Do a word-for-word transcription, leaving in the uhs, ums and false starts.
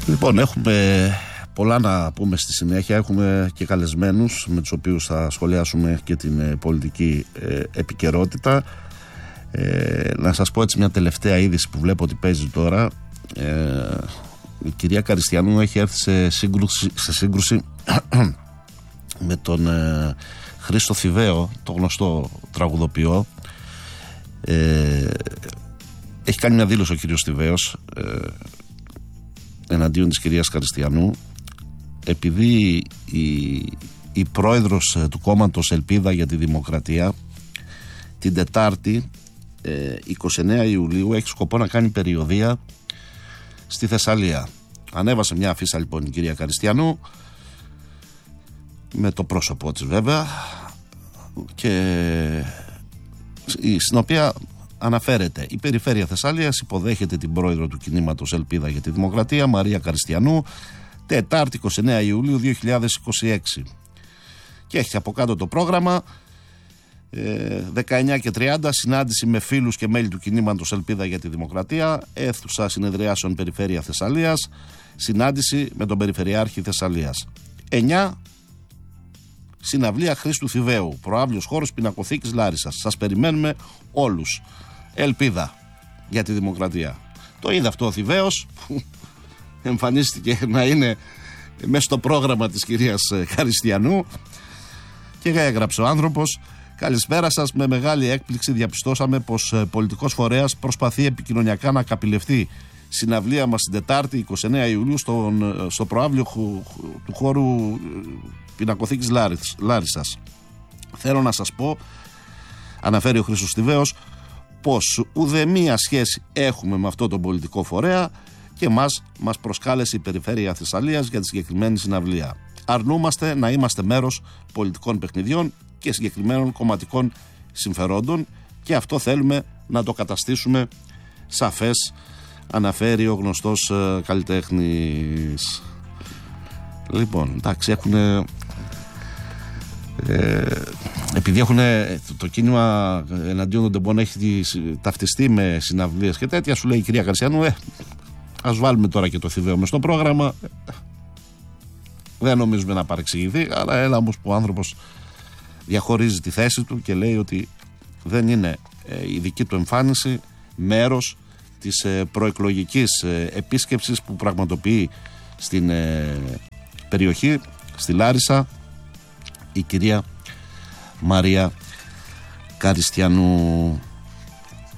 Λοιπόν, έχουμε πολλά να πούμε στη συνέχεια. Έχουμε και καλεσμένους με τους οποίους θα σχολιάσουμε και την πολιτική ε, επικαιρότητα. Ε, να σας πω έτσι μια τελευταία είδηση που βλέπω ότι παίζει τώρα. Ε, η κυρία Καριστιανού έχει έρθει σε σύγκρουση, σε σύγκρουση με τον ε, Χρήστο Θηβαίο, το γνωστό τραγουδοποιό. Ε, έχει κάνει μια δήλωση ο κύριος Θηβαίος ε, εναντίον της κυρίας Καριστιανού, επειδή η, η πρόεδρος του κόμματος Ελπίδα για τη Δημοκρατία την Τετάρτη ε, είκοσι εννέα Ιουλίου έχει σκοπό να κάνει περιοδεία στη Θεσσαλία. Ανέβασε μια αφίσα λοιπόν η κυρία Καριστιανού με το πρόσωπό της βέβαια, και στην οποία αναφέρεται: η Περιφέρεια Θεσσαλίας υποδέχεται την πρόεδρο του κινήματος Ελπίδα για τη Δημοκρατία, Μαρία Καριστιανού, Τετάρτη είκοσι εννέα Ιουλίου δύο χιλιάδες είκοσι έξι. Και έχει από κάτω το πρόγραμμα. ε, δεκαεννιά και τριάντα συνάντηση με φίλους και μέλη του κινήματος Ελπίδα για τη Δημοκρατία, αίθουσα συνεδριάσεων Περιφέρεια Θεσσαλίας, συνάντηση με τον Περιφερειάρχη Θεσσαλίας. εννιά συναυλία Χρήστου Θηβαίου, προαύλιος χώρος Πινακοθήκης Λάρισσας. Σας περιμένουμε όλους. Ελπίδα για τη Δημοκρατία. Το είδε αυτό ο Θηβαίος που εμφανίστηκε να είναι μέσα στο πρόγραμμα της κυρίας Καριστιανού και έγραψε ο άνθρωπος: καλησπέρα σας, με μεγάλη έκπληξη διαπιστώσαμε πως πολιτικός φορέας προσπαθεί επικοινωνιακά να καπηλευτεί συναυλία μας την Τετάρτη είκοσι εννέα Ιουλίου στον, στο προαύλιο του χώρου Πινακοθήκης Λάρισσας. Θέλω να σας πω, αναφέρει ο Χρήστος Θηβαίος, πως ουδέμια σχέση έχουμε με αυτό τον πολιτικό φορέα και μας, μας προσκάλεσε η Περιφέρεια Θεσσαλίας για τη συγκεκριμένη συναυλία. Αρνούμαστε να είμαστε μέρος πολιτικών παιχνιδιών και συγκεκριμένων κομματικών συμφερόντων και αυτό θέλουμε να το καταστήσουμε σαφές, αναφέρει ο γνωστός ε, καλλιτέχνης. Λοιπόν, εντάξει, έχουν ε, επειδή έχουν το, το κίνημα εναντίον των τεμπών έχει ταυτιστεί με συναυλίες και τέτοια, σου λέει η κυρία Καριστιανού, ε, ας βάλουμε τώρα και το Θηβαίο μες στο πρόγραμμα. Δεν νομίζουμε να παρεξηγηθεί, αλλά έλα όμως που ο άνθρωπος διαχωρίζει τη θέση του και λέει ότι δεν είναι ε, η δική του εμφάνιση μέρος της ε, προεκλογικής ε, επίσκεψης που πραγματοποιεί στην ε, περιοχή, στη Λάρισα, η κυρία Μαρία Καριστιανού.